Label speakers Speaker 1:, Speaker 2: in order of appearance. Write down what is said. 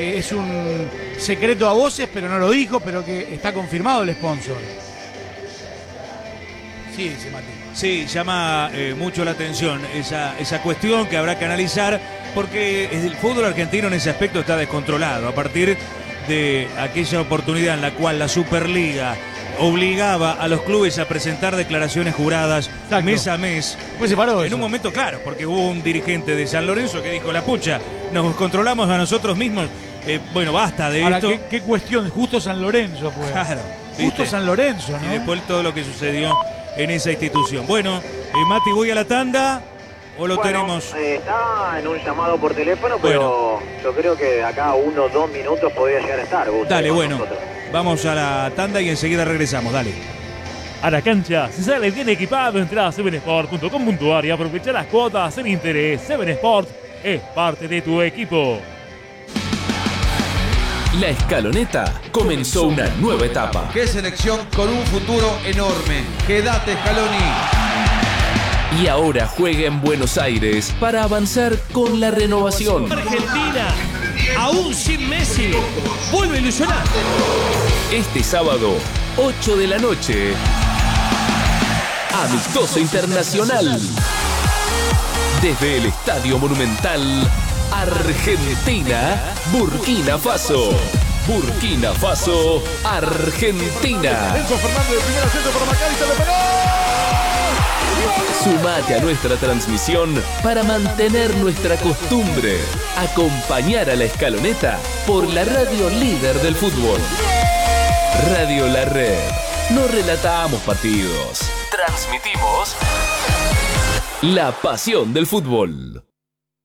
Speaker 1: es un secreto a voces, pero no lo dijo, pero que está confirmado el sponsor. Sí, dice Mati.
Speaker 2: Sí, llama mucho la atención esa cuestión que habrá que analizar, porque el fútbol argentino en ese aspecto está descontrolado. A partir de aquella oportunidad en la cual la Superliga obligaba a los clubes a presentar declaraciones juradas mes a mes.
Speaker 1: Pues se paró
Speaker 2: en
Speaker 1: eso.
Speaker 2: un momento, claro, porque hubo un dirigente de San Lorenzo que dijo: la pucha, nos controlamos a nosotros mismos. Bueno, basta de
Speaker 1: Ahora,
Speaker 2: esto.
Speaker 1: ¿qué cuestión? Justo San Lorenzo, pues.
Speaker 2: Claro,
Speaker 1: Justo
Speaker 2: ¿viste?
Speaker 1: San Lorenzo, ¿no?
Speaker 2: Y después todo lo que sucedió en esa institución. Bueno, Mati, ¿voy a la tanda o lo tenemos?
Speaker 3: Está en un llamado por teléfono, pero yo creo que de acá a 1 o 2 minutos podría llegar a estar. Gusto,
Speaker 2: Dale,
Speaker 3: con
Speaker 2: bueno,
Speaker 3: nosotros.
Speaker 2: vamos a la tanda y enseguida regresamos, dale.
Speaker 4: A la cancha se sale bien equipado. Entra a 7sport.com.ar y aprovecha las cuotas sin interés. 7 Sport es parte de tu equipo.
Speaker 5: La Escaloneta comenzó una nueva etapa.
Speaker 6: Qué selección con un futuro enorme. Quédate, Scaloni.
Speaker 5: Y ahora juega en Buenos Aires para avanzar con la renovación.
Speaker 7: Argentina, aún sin Messi, vuelve a ilusionar.
Speaker 5: Este sábado, 8 de la noche, Amistoso Internacional. Desde el Estadio Monumental, Argentina, Burkina Faso. Burkina Faso, Argentina.
Speaker 8: Enzo Fernández de primera centro para Maccabi, se le pegó.
Speaker 5: Sumate a nuestra transmisión para mantener nuestra costumbre. Acompañar a la Escaloneta por la radio líder del fútbol. Radio La Red. No relatamos partidos. Transmitimos la pasión del fútbol.